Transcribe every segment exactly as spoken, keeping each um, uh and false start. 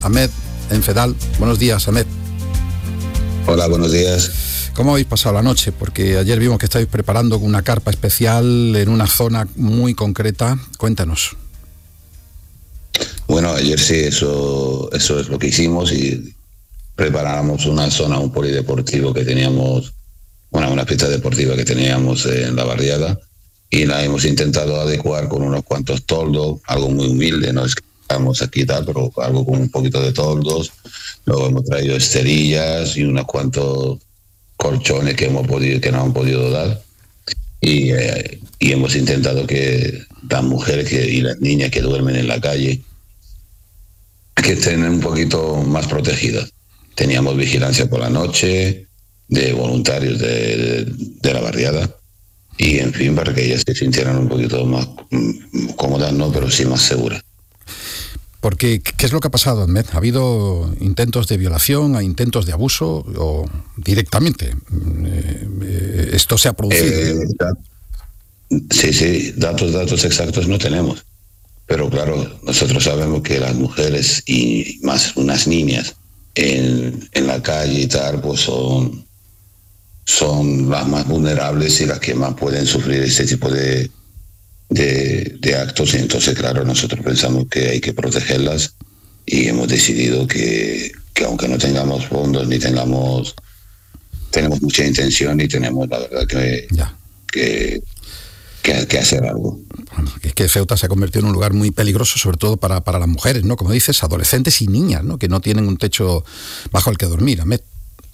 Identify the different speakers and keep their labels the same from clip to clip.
Speaker 1: Ahmed, en Fedal. Buenos días, Ahmed.
Speaker 2: Hola, buenos días.
Speaker 1: ¿Cómo habéis pasado la noche? Porque ayer vimos que estáis preparando una carpa especial en una zona muy concreta. Cuéntanos.
Speaker 2: Bueno, ayer sí, eso, eso es lo que hicimos y preparamos una zona, un polideportivo que teníamos, una, una pista deportiva que teníamos en la barriada y la hemos intentado adecuar con unos cuantos toldos, algo muy humilde, no es que estamos aquí y tal, pero algo con un poquito de toldos. Luego hemos traído esterillas y unos cuantos colchones que hemos podido, que nos han podido dar y, eh, y hemos intentado que las mujeres que, y las niñas que duermen en la calle que estén un poquito más protegidas. Teníamos vigilancia por la noche de voluntarios de, de, de la barriada y en fin, para que ellas se sintieran un poquito más cómodas, no, pero sí más seguras.
Speaker 1: Porque, ¿qué es lo que ha pasado, Ahmed? ¿Ha habido intentos de violación, hay intentos de abuso o directamente eh, esto se ha producido?
Speaker 2: Eh, sí, sí, datos, datos exactos no tenemos. Pero claro, nosotros sabemos que las mujeres y más unas niñas en, en la calle y tal, pues son, son las más vulnerables y las que más pueden sufrir este tipo de, de, de actos. Y entonces, claro, nosotros pensamos que hay que protegerlas y hemos decidido que, que aunque no tengamos fondos ni tengamos, tenemos mucha intención y tenemos la verdad que...
Speaker 1: Ya.
Speaker 2: que Que, que hacer algo.
Speaker 1: Bueno, es que Ceuta se ha convertido en un lugar muy peligroso, sobre todo para, para las mujeres, ¿no? Como dices, adolescentes y niñas, ¿no? Que no tienen un techo bajo el que dormir, Ahmed.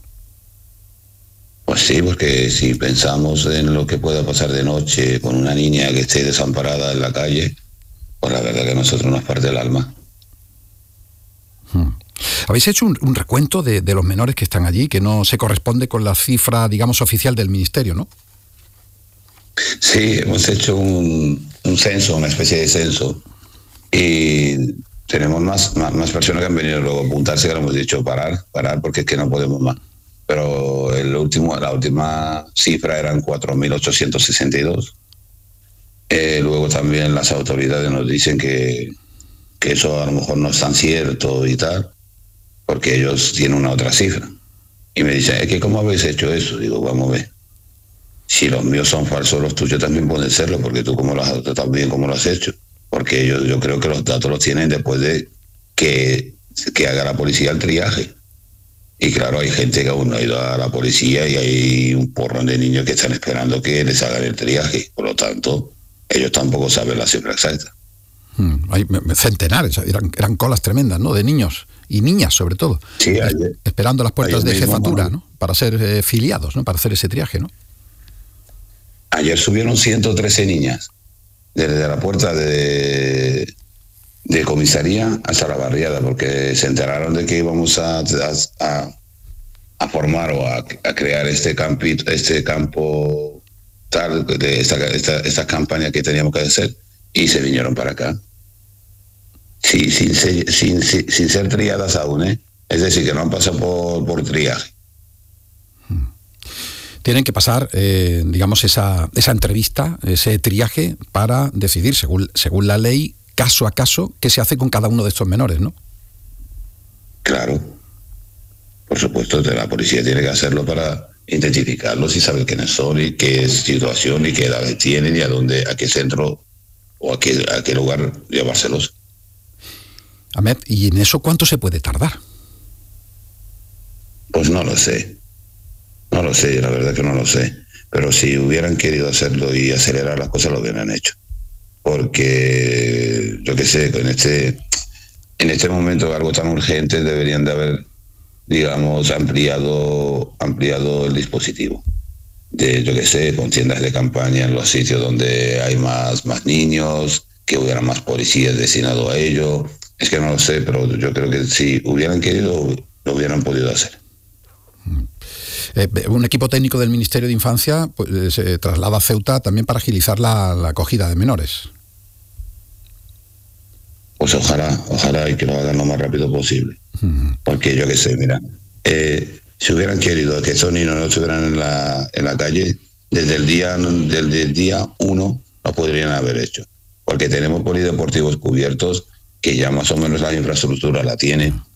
Speaker 2: Pues sí, porque si pensamos en lo que pueda pasar de noche con una niña que esté desamparada en la calle, pues la verdad que a nosotros nos parte el alma.
Speaker 1: Hmm. Habéis hecho un, un recuento de, de los menores que están allí, que no se corresponde con la cifra, digamos, oficial del Ministerio, ¿no?
Speaker 2: Sí, hemos hecho un, un censo, una especie de censo, y tenemos más, más, más personas que han venido luego a apuntarse, que le hemos dicho parar, parar, porque es que no podemos más. Pero el último, la última cifra eran cuatro mil ochocientos sesenta y dos. Eh, luego también las autoridades nos dicen que, que eso a lo mejor no es tan cierto y tal, porque ellos tienen una otra cifra. Y me dicen, es que ¿cómo habéis hecho eso? Digo, vamos a ver. Si los míos son falsos, los tuyos también pueden serlo, porque tú como lo has, también cómo lo has hecho. Porque yo, yo creo que los datos los tienen después de que, que haga la policía el triaje. Y claro, hay gente que aún no ha ido a la policía y hay un porrón de niños que están esperando que les hagan el triaje. Por lo tanto, ellos tampoco saben la cifra exacta.
Speaker 1: Hmm, hay centenares, eran, eran colas tremendas, ¿no? De niños y niñas, sobre todo.
Speaker 2: Sí, ayer,
Speaker 1: esperando las puertas de
Speaker 2: mismo,
Speaker 1: jefatura,
Speaker 2: bueno,
Speaker 1: ¿no? Para ser eh, filiados, ¿no? Para hacer ese triaje, ¿no?
Speaker 2: Ayer subieron ciento trece niñas desde la puerta de, de comisaría hasta la barriada, porque se enteraron de que íbamos a, a, a formar o a, a crear este campito, este campo tal, de esta, esta, esta campaña que teníamos que hacer, y se vinieron para acá. Sí, sin, sin, sin, sin ser triadas aún, ¿eh? Es decir, que no han pasado por, por triaje.
Speaker 1: Tienen que pasar, eh, digamos, esa, esa entrevista, ese triaje, para decidir, según, según la ley, caso a caso, qué se hace con cada uno de estos menores, ¿no?
Speaker 2: Claro. Por supuesto, la policía tiene que hacerlo para identificarlos y saber quiénes son y qué situación y qué edades tienen y a dónde, a qué centro o a qué, a qué lugar llevárselos.
Speaker 1: Ahmed, ¿y en eso cuánto se puede tardar?
Speaker 2: Pues no lo sé. No lo sé, la verdad que no lo sé. Pero si hubieran querido hacerlo y acelerar las cosas, lo hubieran hecho. Porque, yo qué sé, en este, en este momento algo tan urgente deberían de haber, digamos, ampliado, ampliado el dispositivo. De, yo qué sé, con tiendas de campaña en los sitios donde hay más, más niños, que hubiera más policías destinados a ello. Es que no lo sé, pero yo creo que si hubieran querido, lo hubieran podido hacer.
Speaker 1: Eh, un equipo técnico del Ministerio de Infancia pues, se traslada a Ceuta también para agilizar la, la acogida de menores.
Speaker 2: Pues ojalá, ojalá y que lo hagan lo más rápido posible. Uh-huh. Porque yo qué sé, mira, eh, si hubieran querido que estos niños no estuvieran en la, en la calle, desde el día desde el día uno lo podrían haber hecho. Porque tenemos polideportivos cubiertos que ya más o menos la infraestructura la tienen